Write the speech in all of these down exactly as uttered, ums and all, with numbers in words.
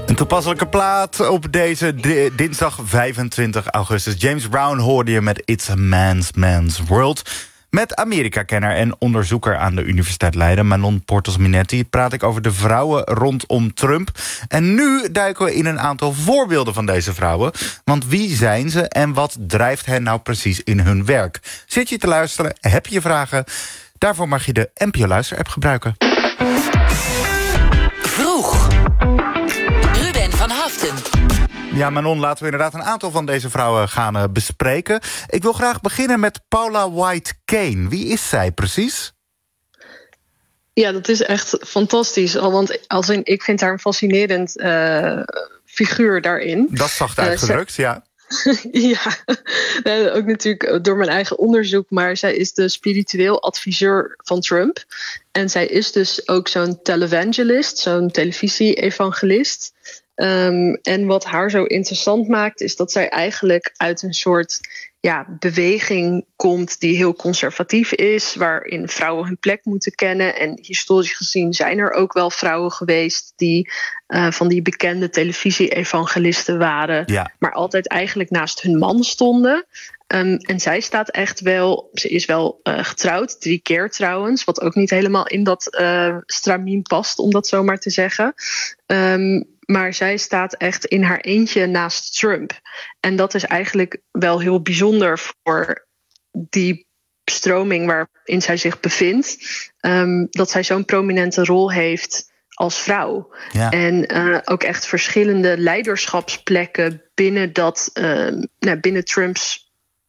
Een toepasselijke plaat op deze di- dinsdag vijfentwintig augustus. James Brown hoorde je met It's a Man's Man's World. Met Amerika-kenner en onderzoeker aan de Universiteit Leiden, Manon Portos-Minetti, praat ik over de vrouwen rondom Trump. En nu duiken we in een aantal voorbeelden van deze vrouwen. Want wie zijn ze en wat drijft hen nou precies in hun werk? Zit je te luisteren? Heb je vragen? Daarvoor mag je de N P O Luister-app gebruiken. Vroeg. Ruben van Haften. Ja, Manon, laten we inderdaad een aantal van deze vrouwen gaan uh, bespreken. Ik wil graag beginnen met Paula White Kane. Wie is zij precies? Ja, dat is echt fantastisch. Al, want als in, ik vind haar een fascinerend uh, figuur daarin. Dat is zacht uitgedrukt, uh, zij... ja. Ja, ook natuurlijk door mijn eigen onderzoek. Maar zij is de spiritueel adviseur van Trump. En zij is dus ook zo'n televangelist, zo'n televisie-evangelist. Um, en wat haar zo interessant maakt, is dat zij eigenlijk uit een soort ja, beweging komt die heel conservatief is, waarin vrouwen hun plek moeten kennen. En historisch gezien zijn er ook wel vrouwen geweest die uh, van die bekende televisie-evangelisten waren, ja. maar altijd eigenlijk naast hun man stonden. Um, en zij staat echt wel, ze is wel uh, getrouwd, drie keer trouwens, wat ook niet helemaal in dat uh, stramien past, om dat zo maar te zeggen. Um, Maar zij staat echt in haar eentje naast Trump. En dat is eigenlijk wel heel bijzonder voor die stroming waarin zij zich bevindt. Um, dat zij zo'n prominente rol heeft als vrouw. Ja. En uh, ook echt verschillende leiderschapsplekken binnen, dat, uh, nou, binnen Trumps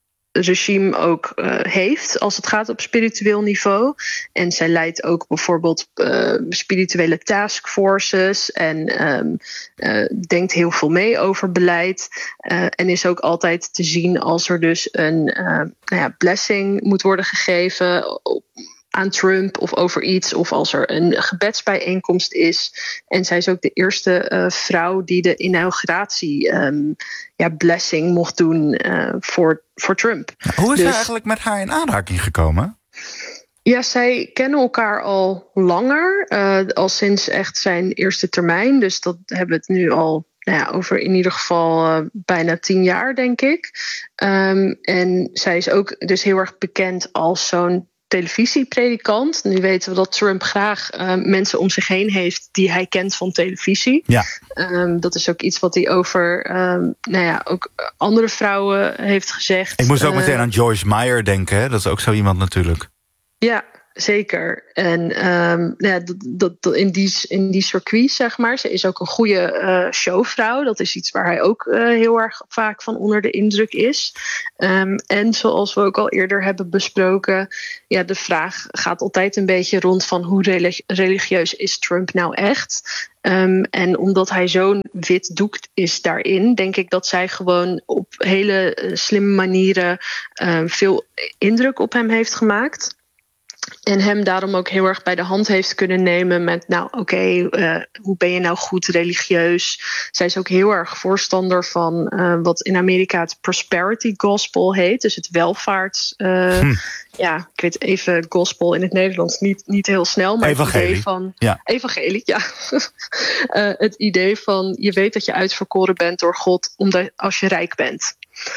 regime ook uh, heeft als het gaat op spiritueel niveau. En zij leidt ook bijvoorbeeld uh, spirituele taskforces en um, uh, denkt heel veel mee over beleid. Uh, en is ook altijd te zien als er dus een uh, nou ja, blessing moet worden gegeven aan Trump of over iets, of als er een gebedsbijeenkomst is. En zij is ook de eerste uh, vrouw die de inauguratie um, ja, blessing mocht doen uh, voor, voor Trump. Hoe is dus, zij eigenlijk met haar in aanraking gekomen? Ja, zij kennen elkaar al langer, uh, al sinds echt zijn eerste termijn. Dus dat hebben we het nu al nou ja, over in ieder geval uh, bijna tien jaar, denk ik. Um, en zij is ook dus heel erg bekend als zo'n televisiepredikant. Nu weten we dat Trump graag uh, mensen om zich heen heeft die hij kent van televisie. Ja. Um, dat is ook iets wat hij over um, nou ja, ook andere vrouwen heeft gezegd. Ik moest ook uh, meteen aan Joyce Meyer denken. Hè? Dat is ook zo iemand natuurlijk. Ja, zeker. En um, ja, dat, dat, dat in, die, in die circuit, zeg maar. Ze is ook een goede uh, showvrouw. Dat is iets waar hij ook uh, heel erg vaak van onder de indruk is. Um, en zoals we ook al eerder hebben besproken, ja, de vraag gaat altijd een beetje rond van hoe religi- religieus is Trump nou echt? Um, en omdat hij zo'n wit doek is daarin, denk ik dat zij gewoon op hele uh, slimme manieren uh, veel indruk op hem heeft gemaakt. En hem daarom ook heel erg bij de hand heeft kunnen nemen met, nou oké, okay, uh, hoe ben je nou goed religieus? Zij is ook heel erg voorstander van uh, wat in Amerika het prosperity gospel heet. Dus het welvaarts, uh, hm. ja, ik weet even gospel in het Nederlands niet, niet heel snel. Maar evangelie. Het idee van, ja. Evangelie, ja. uh, het idee van, je weet dat je uitverkoren bent door God omdat als je rijk bent.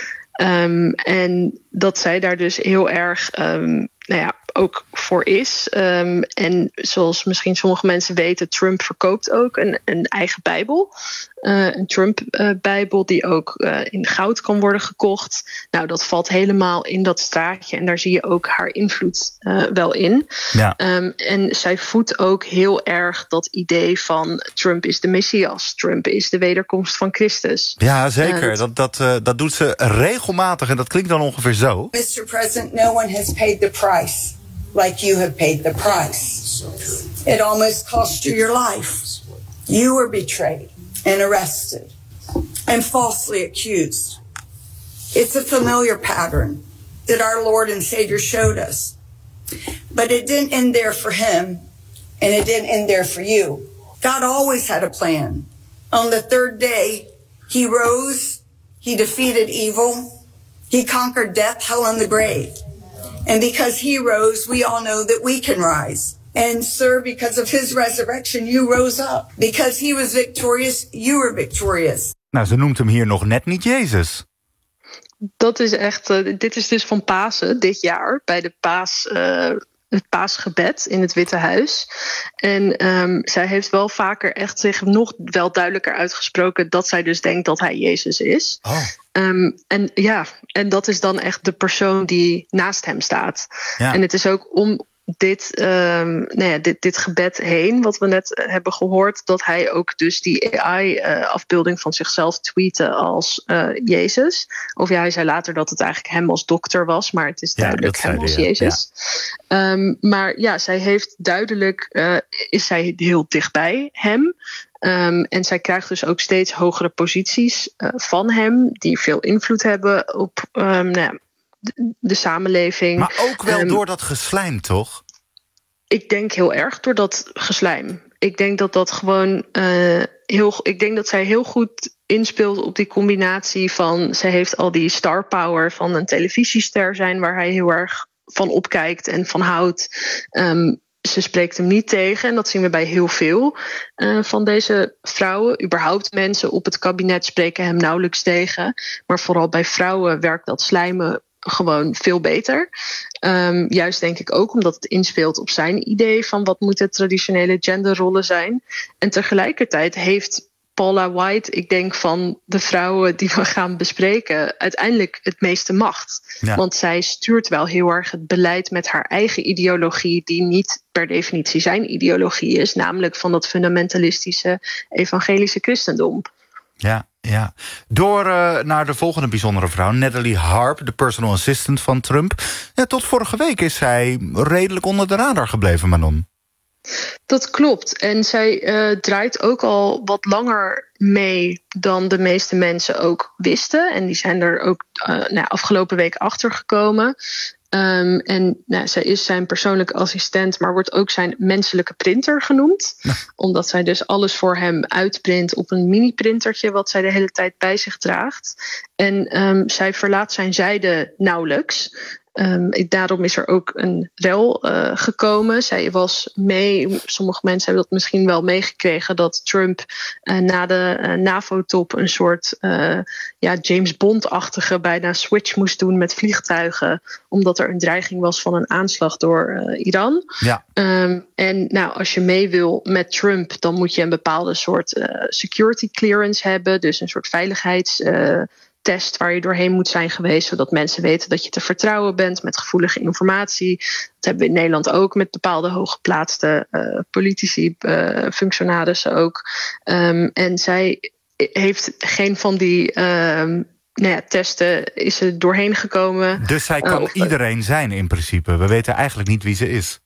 Um, en dat zij daar dus heel erg um, nou ja, ook voor is. Um, en zoals misschien sommige mensen weten, Trump verkoopt ook een, een eigen Bijbel. Uh, een Trump-Bijbel uh, die ook uh, in goud kan worden gekocht. Nou, dat valt helemaal in dat straatje. En daar zie je ook haar invloed uh, wel in. Ja. Um, en zij voedt ook heel erg dat idee van Trump is de Messias. Trump is de wederkomst van Christus. Ja, zeker. Uh, dat, dat, uh, dat doet ze regelmatig. En dat klinkt dan ongeveer zo. mister President, no one has paid the price like you have paid the price. It almost cost you your life. You were betrayed and arrested and falsely accused. It's a familiar pattern that our Lord and Savior showed us. But it didn't end there for him, and it didn't end there for you. God always had a plan. On the third day, he rose, he defeated evil, he conquered death, hell, and the grave. And because he rose, we all know that we can rise. And sir, because of his resurrection, you rose up. Because he was victorious, you were victorious. Nou, ze noemt hem hier nog net niet Jezus. Dat is echt, uh, dit is dus van Pasen dit jaar, bij de Paas, uh, het paasgebed in het Witte Huis. En um, zij heeft wel vaker echt zich nog wel duidelijker uitgesproken dat zij dus denkt dat hij Jezus is. Oh. Um, en ja, en dat is dan echt de persoon die naast hem staat. Ja. En het is ook om dit, um, nou ja, dit, dit gebed heen, wat we net hebben gehoord, dat hij ook dus die A I-afbeelding uh, van zichzelf tweette als uh, Jezus. Of ja, hij zei later dat het eigenlijk hem als dokter was, maar het is duidelijk ja, hem als ja. Jezus. Ja. Um, maar ja, zij heeft duidelijk, uh, is zij heel dichtbij hem. Um, en zij krijgt dus ook steeds hogere posities uh, van hem, die veel invloed hebben op um, nou ja, de, de samenleving. Maar ook wel um, door dat geslijm, toch? Ik denk heel erg door dat geslijm. Ik denk dat dat gewoon uh, heel. Ik denk dat zij heel goed inspeelt op die combinatie van. Zij heeft al die star power van een televisiester zijn, waar hij heel erg van opkijkt en van houdt. Um, Ze spreekt hem niet tegen. En dat zien we bij heel veel uh, van deze vrouwen. Überhaupt mensen op het kabinet spreken hem nauwelijks tegen. Maar vooral bij vrouwen werkt dat slijmen gewoon veel beter. Um, juist denk ik ook omdat het inspeelt op zijn idee van wat moeten traditionele genderrollen zijn. En tegelijkertijd heeft Paula White, ik denk van de vrouwen die we gaan bespreken, uiteindelijk het meeste macht. Ja. Want zij stuurt wel heel erg het beleid met haar eigen ideologie, die niet per definitie zijn ideologie is, namelijk van dat fundamentalistische evangelische christendom. Ja, ja. Door uh, naar de volgende bijzondere vrouw, Natalie Harp, de personal assistant van Trump. Ja, tot vorige week is zij redelijk onder de radar gebleven, Manon. Dat klopt. En zij uh, draait ook al wat langer mee dan de meeste mensen ook wisten. En die zijn er ook uh, nou, afgelopen week achter gekomen. Um, en nou, zij is zijn persoonlijke assistent, maar wordt ook zijn menselijke printer genoemd. Ja. Omdat zij dus alles voor hem uitprint op een mini-printertje, wat zij de hele tijd bij zich draagt. En um, zij verlaat zijn zijde nauwelijks. Um, daarom is er ook een rel uh, gekomen. Zij was mee, sommige mensen hebben dat misschien wel meegekregen, dat Trump uh, na de uh, NAVO-top een soort uh, ja, James Bond-achtige bijna switch moest doen met vliegtuigen, omdat er een dreiging was van een aanslag door uh, Iran. Ja. Um, en nou, als je mee wil met Trump, dan moet je een bepaalde soort uh, security clearance hebben, dus een soort veiligheids uh, test waar je doorheen moet zijn geweest, zodat mensen weten dat je te vertrouwen bent met gevoelige informatie. Dat hebben we in Nederland ook met bepaalde hooggeplaatste uh, politici, uh, functionarissen ook. Um, en zij heeft geen van die um, nou ja, testen is er doorheen gekomen. Dus zij kan uh, of, iedereen zijn in principe. We weten eigenlijk niet wie ze is.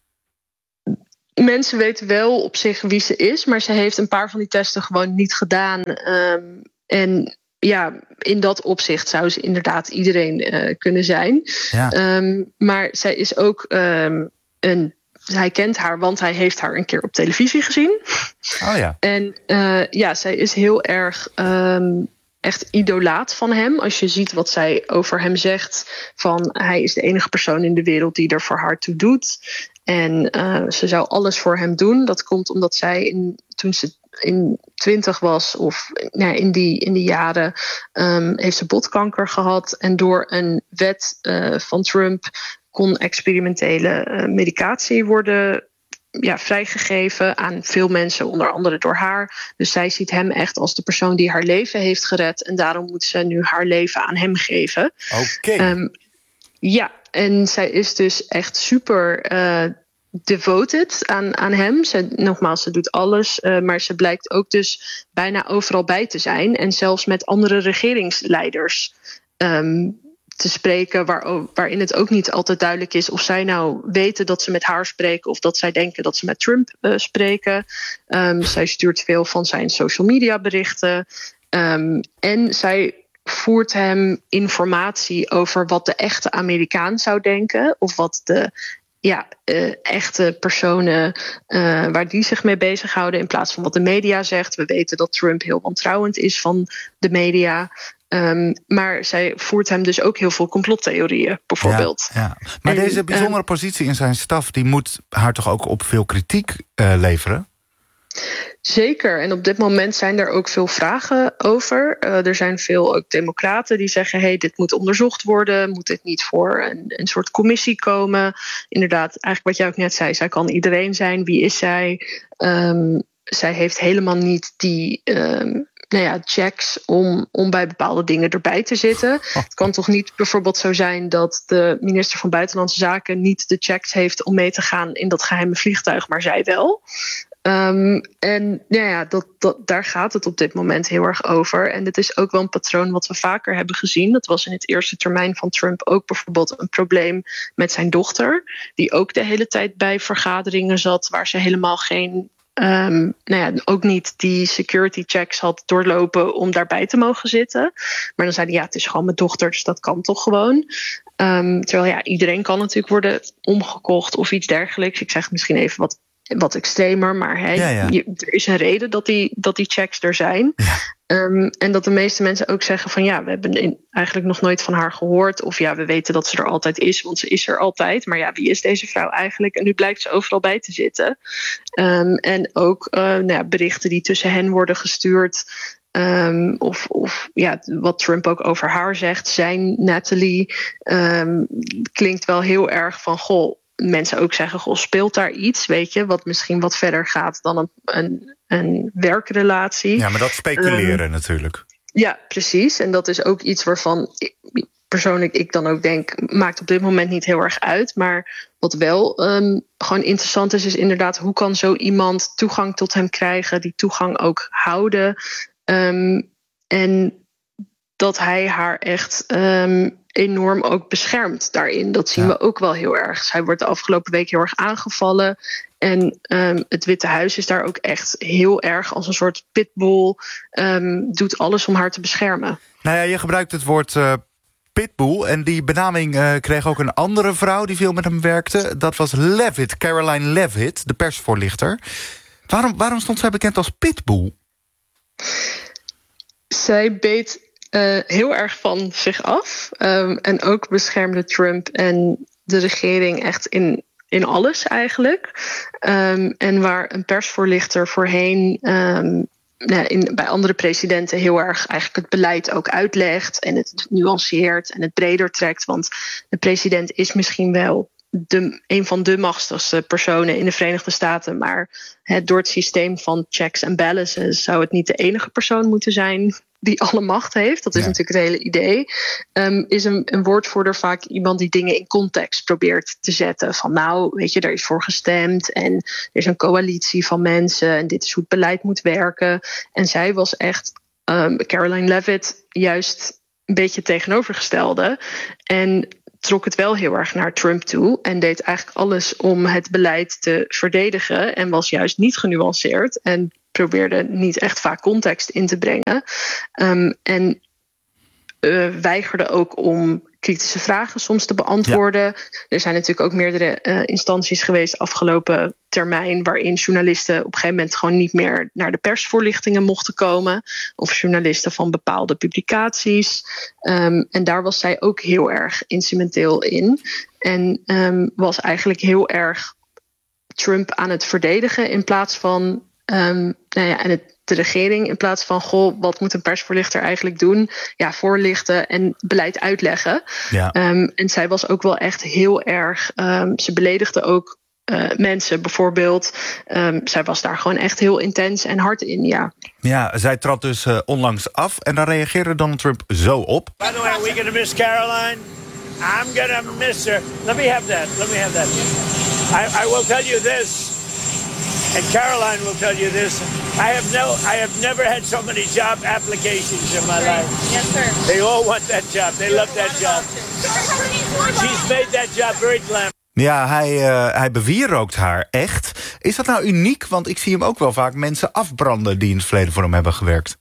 Mensen weten wel op zich wie ze is, maar ze heeft een paar van die testen gewoon niet gedaan. Um, en ja, in dat opzicht zou ze inderdaad iedereen uh, kunnen zijn. Ja. Um, maar zij is ook um, een. Hij kent haar, want hij heeft haar een keer op televisie gezien. Oh ja. En uh, ja, zij is heel erg um, echt idolaat van hem. Als je ziet wat zij over hem zegt, van hij is de enige persoon in de wereld die er voor haar toe doet. En uh, ze zou alles voor hem doen. Dat komt omdat zij in, toen ze in twintig was, of nou, in, die, in die jaren, um, heeft ze botkanker gehad. En door een wet uh, van Trump kon experimentele uh, medicatie worden ja, vrijgegeven aan veel mensen, onder andere door haar. Dus zij ziet hem echt als de persoon die haar leven heeft gered. En daarom moet ze nu haar leven aan hem geven. Oké. Okay. Um, ja, en zij is dus echt super Uh, devoted aan, aan hem. Ze, nogmaals, ze doet alles, uh, maar ze blijkt ook dus bijna overal bij te zijn. En zelfs met andere regeringsleiders um, te spreken, waar, waarin het ook niet altijd duidelijk is of zij nou weten dat ze met haar spreken of dat zij denken dat ze met Trump uh, spreken. Um, zij stuurt veel van zijn social media berichten. Um, en zij voert hem informatie over wat de echte Amerikaan zou denken, of wat de ja, uh, echte personen uh, waar die zich mee bezighouden, in plaats van wat de media zegt. We weten dat Trump heel wantrouwend is van de media. Um, maar zij voert hem dus ook heel veel complottheorieën, bijvoorbeeld. Ja, ja. Maar en, deze bijzondere um, positie in zijn staf, die moet haar toch ook op veel kritiek uh, leveren? Zeker, en op dit moment zijn er ook veel vragen over. Uh, er zijn veel ook democraten die zeggen, hey, dit moet onderzocht worden. Moet dit niet voor een, een soort commissie komen? Inderdaad, eigenlijk wat jij ook net zei, zij kan iedereen zijn. Wie is zij? Um, zij heeft helemaal niet die um, nou ja, checks om, om bij bepaalde dingen erbij te zitten. Oh. Het kan toch niet bijvoorbeeld zo zijn dat de minister van Buitenlandse Zaken niet de checks heeft om mee te gaan in dat geheime vliegtuig, maar zij wel. Um, en ja, ja dat, dat, daar gaat het op dit moment heel erg over. En dit is ook wel een patroon wat we vaker hebben gezien. Dat was in het eerste termijn van Trump ook bijvoorbeeld een probleem met zijn dochter, die ook de hele tijd bij vergaderingen zat waar ze helemaal geen Um, nou ja, ook niet die security checks had doorlopen om daarbij te mogen zitten. Maar dan zei hij, ja, het is gewoon mijn dochter, dus dat kan toch gewoon. Um, terwijl ja, iedereen kan natuurlijk worden omgekocht of iets dergelijks. Ik zeg het misschien even wat, wat extremer, maar hey, ja, ja. Je, er is een reden dat die, dat die checks er zijn. Ja. Um, en dat de meeste mensen ook zeggen van ja, we hebben in, eigenlijk nog nooit van haar gehoord. Of ja, we weten dat ze er altijd is, want ze is er altijd. Maar ja, wie is deze vrouw eigenlijk? En nu blijkt ze overal bij te zitten. Um, en ook uh, nou ja, berichten die tussen hen worden gestuurd. Um, of, of ja, wat Trump ook over haar zegt. Zijn Natalie um, klinkt wel heel erg van goh. Mensen ook zeggen, goh, speelt daar iets, weet je, wat misschien wat verder gaat dan een, een, een werkrelatie. Ja, maar dat speculeren um, natuurlijk. Ja, precies. En dat is ook iets waarvan ik, persoonlijk ik dan ook denk, maakt op dit moment niet heel erg uit. Maar wat wel um, gewoon interessant is, is inderdaad, hoe kan zo iemand toegang tot hem krijgen, die toegang ook houden. Um, en dat hij haar echt um, enorm ook beschermt daarin. Dat zien ja. we ook wel heel erg. Zij wordt de afgelopen week heel erg aangevallen. En um, het Witte Huis is daar ook echt heel erg als een soort pitbull. Um, doet alles om haar te beschermen. Nou ja, je gebruikt het woord uh, pitbull. En die benaming uh, kreeg ook een andere vrouw die veel met hem werkte. Dat was Levitt, Caroline Levitt, de persvoorlichter. Waarom, waarom stond zij bekend als pitbull? Zij beet Uh, heel erg van zich af. Um, en ook beschermde Trump en de regering echt in, in alles eigenlijk. Um, en waar een persvoorlichter voorheen um, nou, in, bij andere presidenten heel erg eigenlijk het beleid ook uitlegt en het nuanceert en het breder trekt. Want de president is misschien wel De, een van de machtigste personen in de Verenigde Staten. Maar he, door het systeem van checks en balances zou het niet de enige persoon moeten zijn die alle macht heeft. Dat is ja. natuurlijk het hele idee. Um, is een, een woordvoerder vaak iemand die dingen in context probeert te zetten. Van nou, weet je, er is voor gestemd en er is een coalitie van mensen en dit is hoe het beleid moet werken. En zij was echt, um, Caroline Levitt, juist een beetje het tegenovergestelde. En trok het wel heel erg naar Trump toe en deed eigenlijk alles om het beleid te verdedigen en was juist niet genuanceerd en probeerde niet echt vaak context in te brengen. Um, en uh, weigerde ook om kritische vragen soms te beantwoorden. Ja. Er zijn natuurlijk ook meerdere uh, instanties geweest afgelopen termijn waarin journalisten op een gegeven moment gewoon niet meer naar de persvoorlichtingen mochten komen. Of journalisten van bepaalde publicaties. Um, en daar was zij ook heel erg instrumenteel in. En um, was eigenlijk heel erg Trump aan het verdedigen in plaats van Um, nou ja, en het, de regering in plaats van goh, wat moet een persvoorlichter eigenlijk doen? Ja, voorlichten en beleid uitleggen. Ja. Um, en zij was ook wel echt heel erg. Um, ze beledigde ook uh, mensen bijvoorbeeld. Um, zij was daar gewoon echt heel intens en hard in. Ja, ja zij trad dus uh, onlangs af en daar reageerde Donald Trump zo op. By the way, we're gonna miss Caroline. I'm gonna miss her. Let me have that. Let me have that. I, I will tell you this. And Caroline will tell you this. I have no, I have never had so many job applications in my life. Yes, sir. They all want that job. They love that job. She's made that job very glamorous. Ja, hij, uh, hij bewierookt haar echt. Is dat nou uniek? Want ik zie hem ook wel vaak mensen afbranden die in het verleden voor hem hebben gewerkt.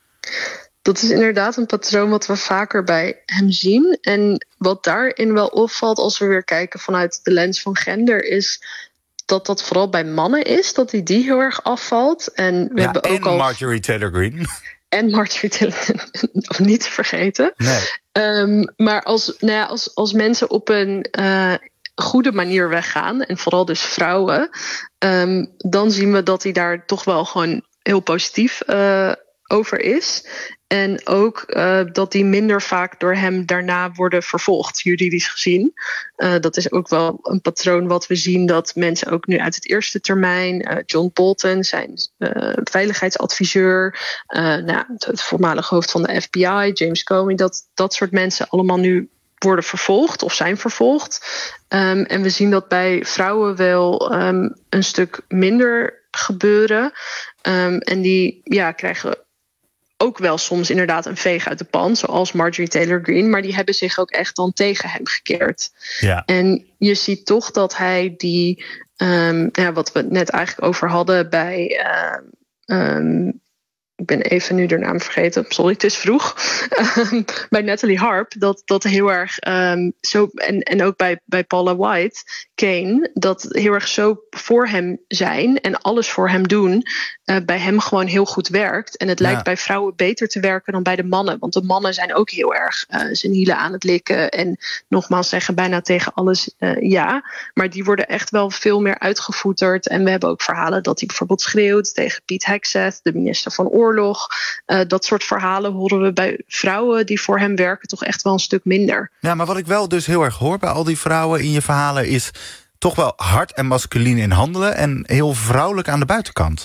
Dat is inderdaad een patroon wat we vaker bij hem zien. En wat daarin wel opvalt als we weer kijken vanuit de lens van gender is dat dat vooral bij mannen is, dat hij die heel erg afvalt. En we ja, hebben en ook al Marjorie Taylor Greene. En Marjorie Taylor of niet te vergeten. Nee. Um, maar als, nou ja, als, als mensen op een uh, goede manier weggaan, en vooral dus vrouwen, um, dan zien we dat hij daar toch wel gewoon heel positief uh, over is. En ook uh, dat die minder vaak door hem daarna worden vervolgd, juridisch gezien. Uh, dat is ook wel een patroon wat we zien, dat mensen ook nu uit het eerste termijn, uh, John Bolton, zijn uh, veiligheidsadviseur, uh, nou, het voormalige hoofd van de F B I, James Comey, dat dat soort mensen allemaal nu worden vervolgd of zijn vervolgd. Um, en we zien dat bij vrouwen wel um, een stuk minder gebeuren. Um, en die ja, krijgen ook wel soms inderdaad een veeg uit de pan, zoals Marjorie Taylor Greene, maar die hebben zich ook echt dan tegen hem gekeerd. Ja. En je ziet toch dat hij die, um, ja, wat we het net eigenlijk over hadden bij, uh, um, ik ben even nu de naam vergeten, sorry, het is vroeg, um, bij Natalie Harp, dat, dat heel erg um, zo, en, en ook bij, bij Paula White, Kane, dat heel erg zo voor hem zijn en alles voor hem doen, uh, bij hem gewoon heel goed werkt. En het Ja. lijkt bij vrouwen beter te werken dan bij de mannen, want de mannen zijn ook heel erg uh, zijn hielen aan het likken en nogmaals zeggen bijna tegen alles uh, ja, maar die worden echt wel veel meer uitgevoeterd. En we hebben ook verhalen dat hij bijvoorbeeld schreeuwt tegen Pete Hegseth, de minister van Oorlog. Uh, dat soort verhalen horen we bij vrouwen die voor hem werken toch echt wel een stuk minder. Ja, maar wat ik wel dus heel erg hoor bij al die vrouwen in je verhalen is toch wel hard en masculien in handelen en heel vrouwelijk aan de buitenkant.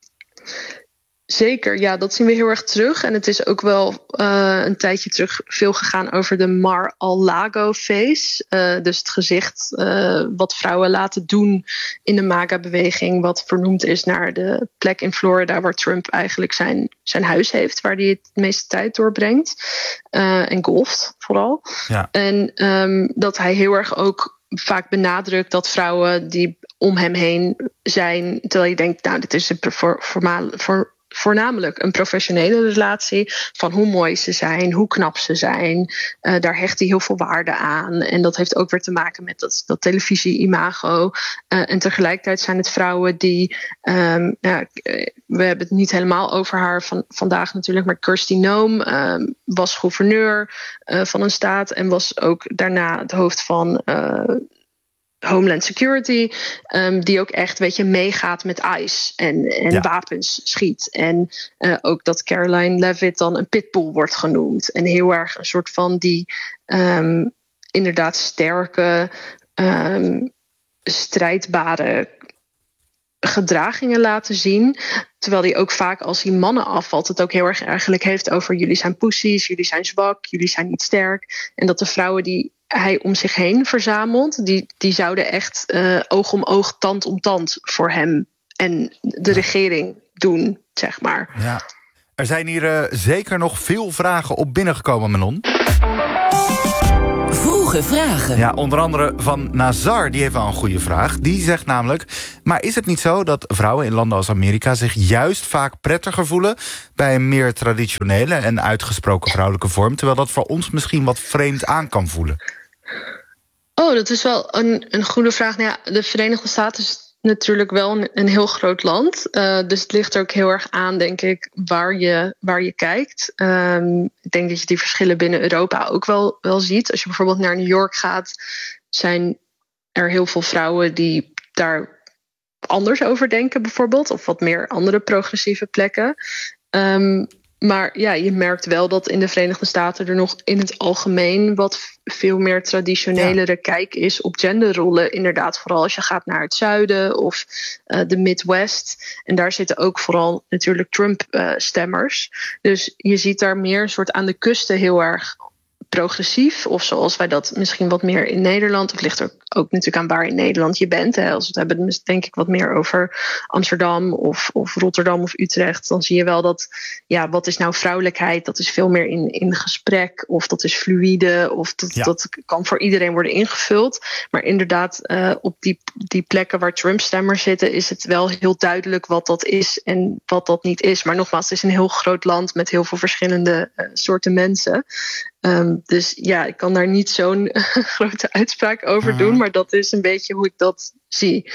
Zeker, ja, dat zien we heel erg terug. En het is ook wel uh, een tijdje terug veel gegaan over de Mar-a-Lago face. Uh, dus het gezicht uh, wat vrouwen laten doen in de MAGA-beweging, wat vernoemd is naar de plek in Florida waar Trump eigenlijk zijn, zijn huis heeft, waar hij het meeste tijd doorbrengt. Uh, en golft vooral. Ja. En um, dat hij heel erg ook vaak benadrukt dat vrouwen die om hem heen zijn, terwijl je denkt, nou, dit is een voor, voor, voor voornamelijk een professionele relatie, van hoe mooi ze zijn, hoe knap ze zijn. Uh, daar hecht hij heel veel waarde aan. En dat heeft ook weer te maken met dat, dat televisie-imago. Uh, en tegelijkertijd zijn het vrouwen die, um, ja, we hebben het niet helemaal over haar van, vandaag natuurlijk, maar Kristi Noem um, was gouverneur uh, van een staat en was ook daarna het hoofd van Uh, Homeland Security, um, die ook echt, weet je, meegaat met ICE en, en ja. wapens schiet. En uh, ook dat Caroline Leavitt dan een pitbull wordt genoemd. En heel erg een soort van die um, inderdaad sterke, um, strijdbare gedragingen laten zien. Terwijl hij ook vaak, als hij mannen afvalt, het ook heel erg eigenlijk heeft over jullie zijn pussies, jullie zijn zwak, jullie zijn niet sterk. En dat de vrouwen die hij om zich heen verzamelt, die, die zouden echt uh, oog om oog, tand om tand voor hem en de regering doen, zeg maar. Ja. Er zijn hier uh, zeker nog veel vragen op binnengekomen, Manon. Vroege vragen. Ja, onder andere van Nazar, die heeft wel een goede vraag. Die zegt namelijk, maar is het niet zo dat vrouwen in landen als Amerika zich juist vaak prettiger voelen bij een meer traditionele en uitgesproken vrouwelijke vorm, terwijl dat voor ons misschien wat vreemd aan kan voelen? Oh, dat is wel een, een goede vraag. Nou ja, de Verenigde Staten is natuurlijk wel een, een heel groot land. Uh, dus het ligt er ook heel erg aan, denk ik, waar je, waar je kijkt. Um, ik denk dat je die verschillen binnen Europa ook wel, wel ziet. Als je bijvoorbeeld naar New York gaat, zijn er heel veel vrouwen die daar anders over denken, bijvoorbeeld. Of wat meer andere progressieve plekken. Um, Maar ja, je merkt wel dat in de Verenigde Staten er nog in het algemeen wat veel meer traditionelere ja. kijk is op genderrollen. Inderdaad, vooral als je gaat naar het zuiden of uh, de Midwest. En daar zitten ook vooral natuurlijk Trump-stemmers. Uh, dus je ziet daar meer een soort aan de kusten heel erg progressief. Of zoals wij dat misschien wat meer in Nederland. Of ligt er ook natuurlijk aan waar in Nederland je bent. Hè. Als we het hebben, denk ik wat meer over Amsterdam of, of Rotterdam of Utrecht. Dan zie je wel dat, ja, wat is nou vrouwelijkheid? Dat is veel meer in, in gesprek. Of dat is fluïde. Of dat, ja. dat kan voor iedereen worden ingevuld. Maar inderdaad, uh, op die, die plekken waar Trump-stemmers zitten, is het wel heel duidelijk wat dat is en wat dat niet is. Maar nogmaals, het is een heel groot land met heel veel verschillende uh, soorten mensen. Um, dus ja, ik kan daar niet zo'n grote uitspraak over doen, maar dat is een beetje hoe ik dat zie.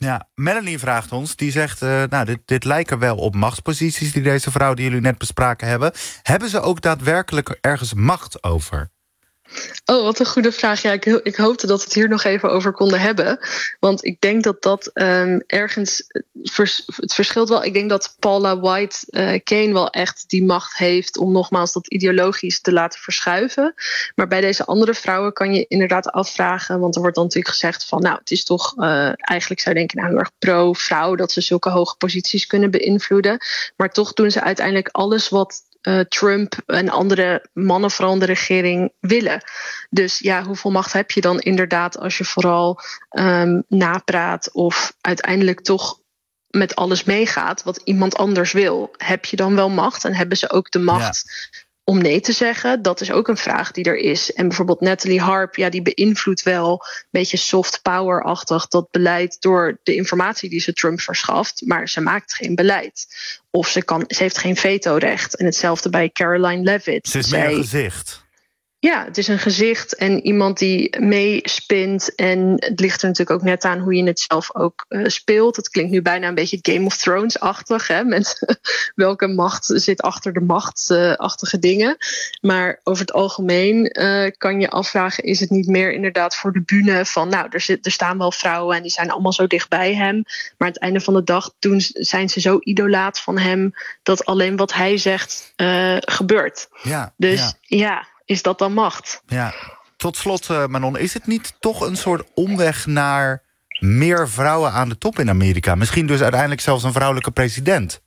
Ja, Melanie vraagt ons, die zegt... Uh, nou, dit, dit lijken wel op machtsposities die deze vrouw die jullie net bespraken hebben. Hebben ze ook daadwerkelijk ergens macht over? Oh, wat een goede vraag. Ja, ik, ik hoopte dat we het hier nog even over konden hebben. Want ik denk dat dat um, ergens... Vers, het verschilt wel. Ik denk dat Paula White uh, Kane wel echt die macht heeft... om nogmaals dat ideologisch te laten verschuiven. Maar bij deze andere vrouwen kan je inderdaad afvragen... want er wordt dan natuurlijk gezegd van... nou, het is toch... Uh, eigenlijk zou je denken, nou, heel erg pro-vrouw... dat ze zulke hoge posities kunnen beïnvloeden. Maar toch doen ze uiteindelijk alles wat... Uh, Trump en andere mannen vooral in de regering willen. Dus ja, hoeveel macht heb je dan inderdaad... als je vooral um, napraat of uiteindelijk toch met alles meegaat... wat iemand anders wil? Heb je dan wel macht? En hebben ze ook de macht... Ja. om nee te zeggen? Dat is ook een vraag die er is. En bijvoorbeeld Natalie Harp, ja, die beïnvloedt wel... een beetje soft power-achtig dat beleid... door de informatie die ze Trump verschaft. Maar ze maakt geen beleid. Of ze, kan, ze heeft geen vetorecht. En hetzelfde bij Caroline Levitt. Ze is meer een gezicht. Ja, het is een gezicht en iemand die meespint. En het ligt er natuurlijk ook net aan hoe je het zelf ook uh, speelt. Het klinkt nu bijna een beetje Game of Thrones-achtig. Hè, met welke macht zit achter de machtachtige uh, dingen. Maar over het algemeen uh, kan je afvragen... is het niet meer inderdaad voor de bühne van... nou, er, zit, er staan wel vrouwen en die zijn allemaal zo dicht bij hem. Maar aan het einde van de dag doen, zijn ze zo idolaat van hem... dat alleen wat hij zegt uh, gebeurt. Ja, dus ja... ja is dat dan macht? Ja. Tot slot, uh, Manon, is het niet toch een soort omweg naar meer vrouwen aan de top in Amerika? Misschien dus uiteindelijk zelfs een vrouwelijke president?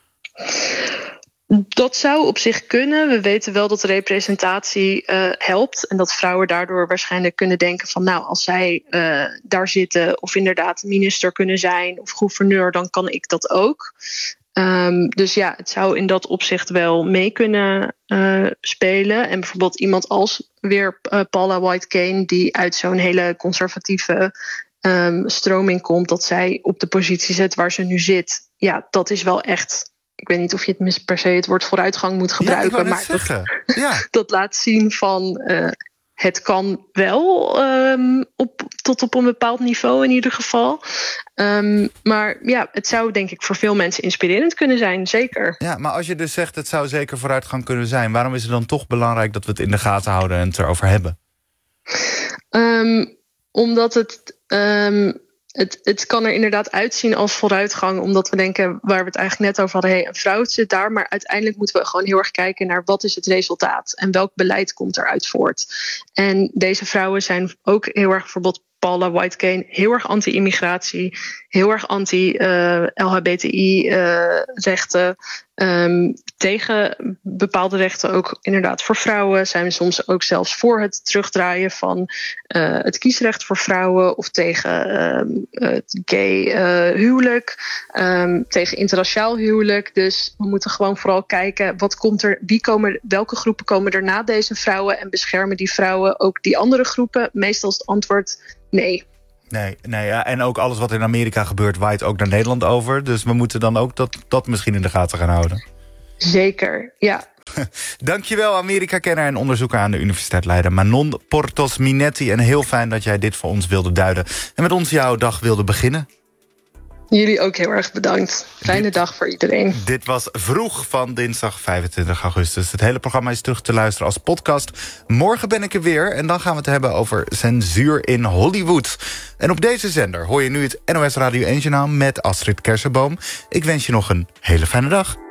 Dat zou op zich kunnen. We weten wel dat representatie uh, helpt. En dat vrouwen daardoor waarschijnlijk kunnen denken van... nou, als zij uh, daar zitten of inderdaad minister kunnen zijn... of gouverneur, dan kan ik dat ook. Um, dus ja, het zou in dat opzicht wel mee kunnen uh, spelen. En bijvoorbeeld iemand als weer uh, Paula White Kane... die uit zo'n hele conservatieve um, stroming komt... dat zij op de positie zit waar ze nu zit. Ja, dat is wel echt... Ik weet niet of je het per se het woord vooruitgang moet gebruiken. Ja, maar dat, ja. dat laat zien van... Uh, het kan wel um, op, tot op een bepaald niveau in ieder geval. Um, maar ja, het zou denk ik voor veel mensen inspirerend kunnen zijn, zeker. Ja, maar als je dus zegt het zou zeker vooruitgang kunnen zijn... waarom is het dan toch belangrijk dat we het in de gaten houden en het erover hebben? Um, omdat het... Um, Het, het kan er inderdaad uitzien als vooruitgang... omdat we denken, waar we het eigenlijk net over hadden... hey, een vrouw zit daar, maar uiteindelijk moeten we gewoon heel erg kijken... naar wat is het resultaat en welk beleid komt eruit voort. En deze vrouwen zijn ook heel erg, bijvoorbeeld Paula White Kane... heel erg anti-immigratie, heel erg anti-L H B T I-rechten... Uh, um, tegen bepaalde rechten ook inderdaad voor vrouwen. Zijn we soms ook zelfs voor het terugdraaien van uh, het kiesrecht voor vrouwen... of tegen uh, het gay uh, huwelijk, um, tegen interraciaal huwelijk. Dus we moeten gewoon vooral kijken, wat komt er, wie komen, welke groepen komen er na deze vrouwen... en beschermen die vrouwen ook die andere groepen? Meestal is het antwoord nee. Nee, nee ja, en ook alles wat in Amerika gebeurt waait ook naar Nederland over. Dus we moeten dan ook dat, dat misschien in de gaten gaan houden. Zeker, ja. Dankjewel, Amerika-kenner en onderzoeker aan de Universiteit Leiden... Manon Portos Minetti. En heel fijn dat jij dit voor ons wilde duiden. En met ons jouw dag wilde beginnen. Jullie ook heel erg bedankt. Fijne dit, dag voor iedereen. Dit was Vroeg van dinsdag vijfentwintig augustus. Het hele programma is terug te luisteren als podcast. Morgen ben ik er weer en dan gaan we het hebben over censuur in Hollywood. En op deze zender hoor je nu het N O S Radio één Journaal met Astrid Kersenboom. Ik wens je nog een hele fijne dag.